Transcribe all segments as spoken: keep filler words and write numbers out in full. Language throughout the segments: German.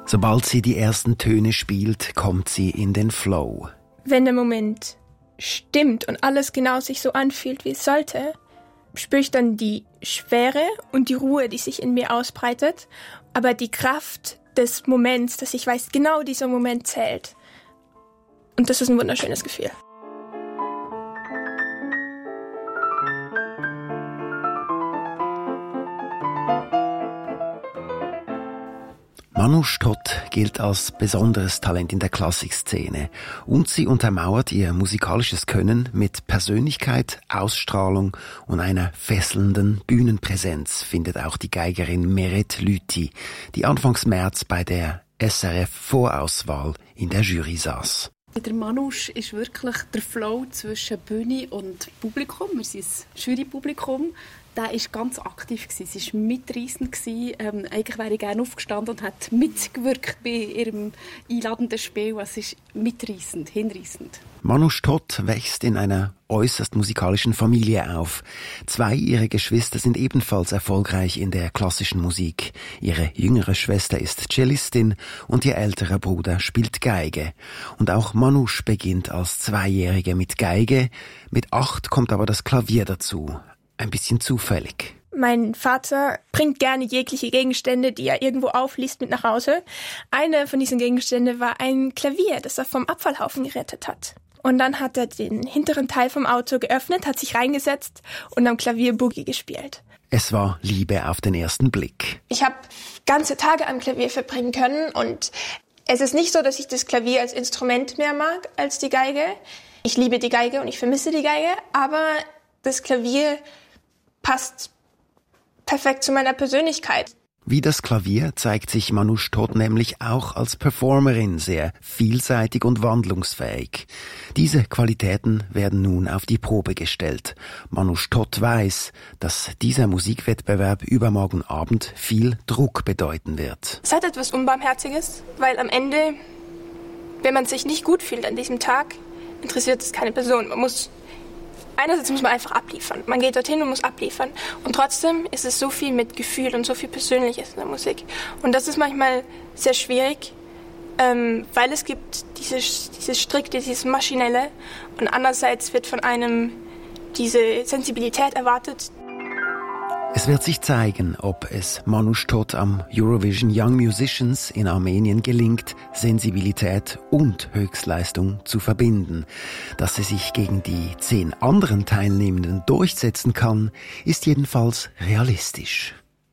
Sobald sie die ersten Töne spielt, kommt sie in den Flow. Wenn der Moment stimmt und alles genau sich so anfühlt, wie es sollte, spüre ich dann die Schwere und die Ruhe, die sich in mir ausbreitet, aber die Kraft des Moments, dass ich weiß, genau dieser Moment zählt. Und das ist ein wunderschönes Gefühl. Manouche Todt gilt als besonderes Talent in der Klassikszene und sie untermauert ihr musikalisches Können mit Persönlichkeit, Ausstrahlung und einer fesselnden Bühnenpräsenz, findet auch die Geigerin Meret Lüthi, die anfangs März bei der S R F-Vorauswahl in der Jury saß. Der Manouche ist wirklich der Flow zwischen Bühne und Publikum. Wir sind ein Jurypublikum. Der war ganz aktiv. Sie war mitreissend. Ähm, eigentlich wäre ich gerne aufgestanden und hätte mitgewirkt bei ihrem einladenden Spiel. Es ist mitreissend, hinreissend. Manouche Todt wächst in einer äußerst musikalischen Familie auf. Zwei ihrer Geschwister sind ebenfalls erfolgreich in der klassischen Musik. Ihre jüngere Schwester ist Cellistin und ihr älterer Bruder spielt Geige. Und auch Manouche beginnt als Zweijährige mit Geige. Mit acht kommt aber das Klavier dazu. Ein bisschen zufällig. Mein Vater bringt gerne jegliche Gegenstände, die er irgendwo aufliest, mit nach Hause. Eine von diesen Gegenständen war ein Klavier, das er vom Abfallhaufen gerettet hat. Und dann hat er den hinteren Teil vom Auto geöffnet, hat sich reingesetzt und am Klavier Boogie gespielt. Es war Liebe auf den ersten Blick. Ich habe ganze Tage am Klavier verbringen können und es ist nicht so, dass ich das Klavier als Instrument mehr mag als die Geige. Ich liebe die Geige und ich vermisse die Geige, aber das Klavier passt perfekt zu meiner Persönlichkeit. Wie das Klavier zeigt sich Manouche Todt nämlich auch als Performerin sehr vielseitig und wandlungsfähig. Diese Qualitäten werden nun auf die Probe gestellt. Manouche Todt weiß, dass dieser Musikwettbewerb übermorgen Abend viel Druck bedeuten wird. Es hat etwas Unbarmherziges, weil am Ende, wenn man sich nicht gut fühlt an diesem Tag, interessiert es keine Person. Man muss Einerseits muss man einfach abliefern. Man geht dorthin und muss abliefern. Und trotzdem ist es so viel mit Gefühl und so viel Persönliches in der Musik. Und das ist manchmal sehr schwierig, ähm, weil es gibt dieses, dieses Strikte, dieses Maschinelle. Und andererseits wird von einem diese Sensibilität erwartet. Es wird sich zeigen, ob es Manouche Todt am Eurovision Young Musicians in Armenien gelingt, Sensibilität und Höchstleistung zu verbinden. Dass sie sich gegen die zehn anderen Teilnehmenden durchsetzen kann, ist jedenfalls realistisch.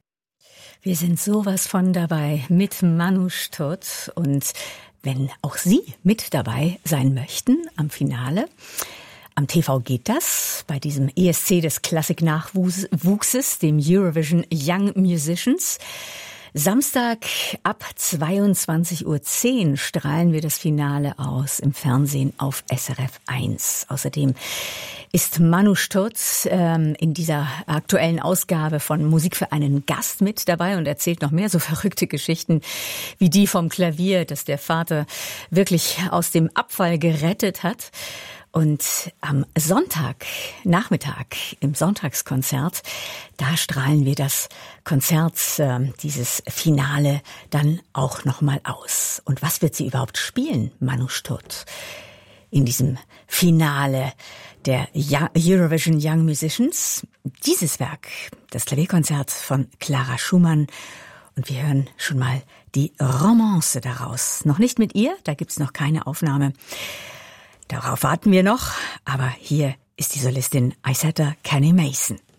Wir sind sowas von dabei mit Manouche Todt. Und wenn auch Sie mit dabei sein möchten am Finale, am T V geht das, bei diesem E S C des Klassiknachwuchses, dem Eurovision Young Musicians. Samstag ab zweiundzwanzig Uhr zehn strahlen wir das Finale aus im Fernsehen auf S R F eins. Außerdem ist Manouche Todt ähm, in dieser aktuellen Ausgabe von Musik für einen Gast mit dabei und erzählt noch mehr so verrückte Geschichten wie die vom Klavier, das der Vater wirklich aus dem Abfall gerettet hat. Und am Sonntagnachmittag im Sonntagskonzert, da strahlen wir das Konzert, äh, dieses Finale dann auch nochmal aus. Und was wird sie überhaupt spielen, Manouche Todt, in diesem Finale der Eurovision Young Musicians? Dieses Werk, das Klavierkonzert von Clara Schumann. Und wir hören schon mal die Romance daraus. Noch nicht mit ihr, da gibt's noch keine Aufnahme. Darauf warten wir noch, aber hier ist die Solistin Isetta Kenny Mason.